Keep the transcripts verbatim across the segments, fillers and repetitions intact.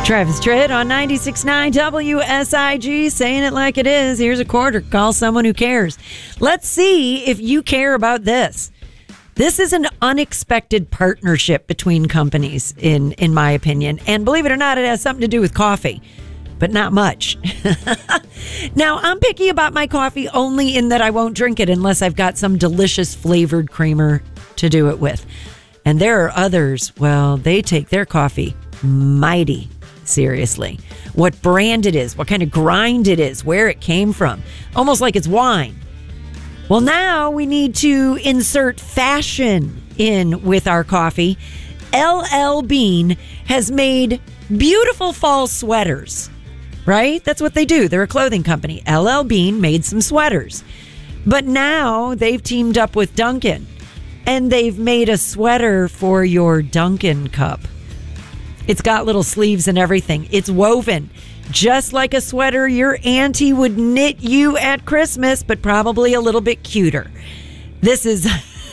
Travis Tritt on ninety-six point nine W S I G, saying it like it is. Here's a quarter. Call someone who cares. Let's see if you care about this. This is an unexpected partnership between companies, in, in my opinion. And believe it or not, it has something to do with coffee, but not much. Now, I'm picky about my coffee only in that I won't drink it unless I've got some delicious flavored creamer to do it with. And there are others, well, they take their coffee mighty seriously. What brand it is, what kind of grind it is, where it came from, almost like it's wine. Well, now we need to insert fashion in with our coffee. L L Bean has made beautiful fall sweaters, right? That's what they do. They're a clothing company. L L Bean made some sweaters. But now they've teamed up with Dunkin', and they've made a sweater for your Dunkin' cup. It's got little sleeves and everything. It's woven just like a sweater your auntie would knit you at Christmas, but probably a little bit cuter. This is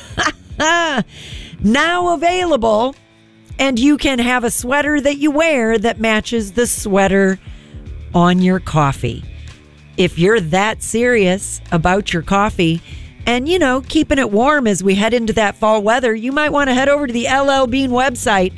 now available, and you can have a sweater that you wear that matches the sweater on your coffee. If you're that serious about your coffee and, you know, keeping it warm as we head into that fall weather, you might want to head over to the L L Bean website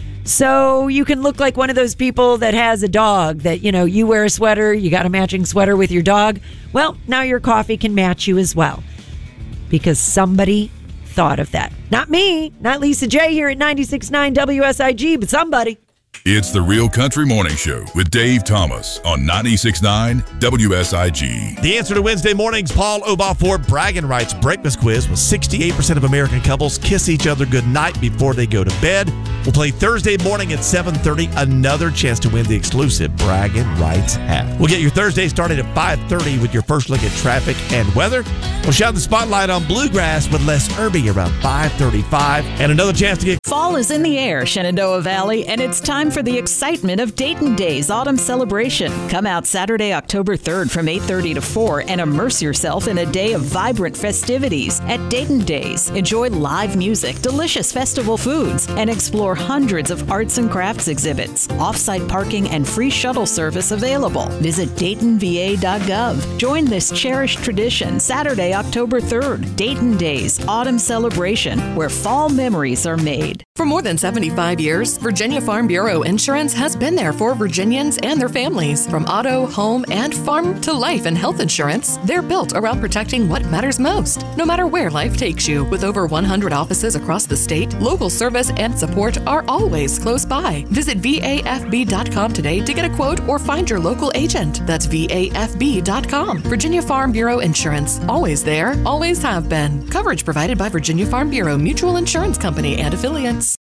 so you can look like one of those people that has a dog that, you know, you wear a sweater, you got a matching sweater with your dog. Well, now your coffee can match you as well because somebody thought of that. Not me, not Lisa J here at ninety-six point nine W S I G, but somebody. It's the Real Country Morning Show with Dave Thomas on ninety-six point nine W S I G. The answer to Wednesday morning's Paul Obafor bragging rights breakfast quiz was sixty-eight percent of American couples kiss each other goodnight before they go to bed. We'll play Thursday morning at seven thirty, another chance to win the exclusive bragging rights hat. We'll get your Thursday started at five thirty with your first look at traffic and weather. We'll shine the spotlight on bluegrass with Les Irby around five thirty-five, and another chance to get... Fall is in the air, Shenandoah Valley, and it's time for the excitement of Dayton Days Autumn Celebration. Come out Saturday, October third from eight thirty to four and immerse yourself in a day of vibrant festivities at Dayton Days. Enjoy live music, delicious festival foods, and explore hundreds of arts and crafts exhibits. Off-site parking and free shuttle service available. Visit Dayton V A dot gov. Join this cherished tradition Saturday, October third. Dayton Days Autumn Celebration, where fall memories are made. For more than seventy-five years, Virginia Farm Bureau Insurance has been there for Virginians and their families. From auto, home, and farm to life and health insurance, they're built around protecting what matters most. No matter where life takes you, with over one hundred offices across the state, local service and support are always close by. Visit V A F B dot com today to get a quote or find your local agent. That's V A F B dot com. Virginia Farm Bureau Insurance. Always there, always have been. Coverage provided by Virginia Farm Bureau Mutual Insurance Company and affiliates.